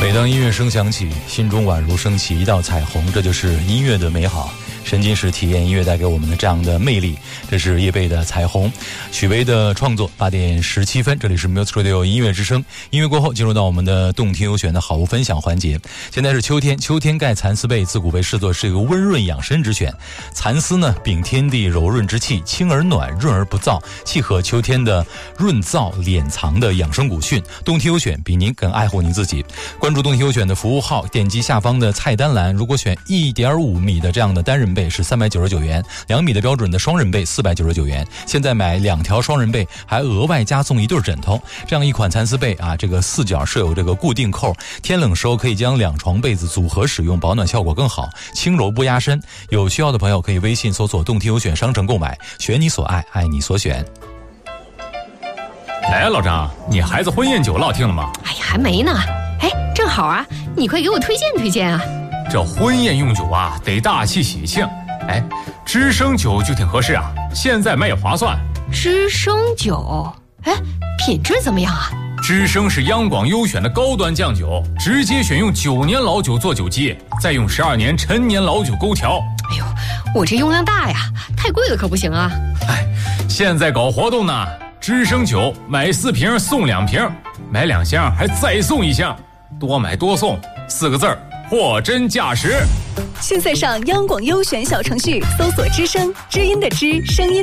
每当音乐声响起，心中宛如升起一道彩虹，这就是音乐的美好。沉浸式体验音乐带给我们的这样的魅力，这是叶蓓的彩虹，许巍的创作。8点17分，这里是 Music Radio 音乐之声。音乐过后，进入到我们的动听优选的好物分享环节。现在是秋天，秋天盖蚕丝被，自古被视作是一个温润养生之选。蚕丝呢，秉天地柔润之气，轻而暖，润而不燥，契合秋天的润燥敛藏的养生古训。动听优选比您更爱护您自己。关注动听优选的服务号，点击下方的菜单栏，如果选 1.5 米的这样的单人被是399元，2米的标准的双人被499元。现在买2条双人被还额外加送1对枕头。这样一款蚕丝被啊，这个4角设有这个固定扣，天冷时候可以将2床被子组合使用，保暖效果更好，轻柔不压身。有需要的朋友可以微信搜索动听优选商城购买，选你所爱，爱你所选。 哎，老张，你孩子婚宴酒落听了吗？ 哎呀，还没呢。哎，正好啊，你快给我推荐推荐啊。 这婚宴用酒啊，得大气喜庆。哎，知生酒就挺合适啊，现在卖也划算。 知生酒，哎，品质怎么样啊？ 知生是央广优选的高端酱酒，直接选用9年老酒做酒基，再用12年陈年老酒勾调。 哎呦，我这用量大呀，太贵了可不行啊。 哎，现在搞活动呢，知生酒买4瓶送2瓶，买2箱还再送1箱，多买多送，4个字儿，货真价实。 现在上央广优选小程序搜索知声，知音的知，声音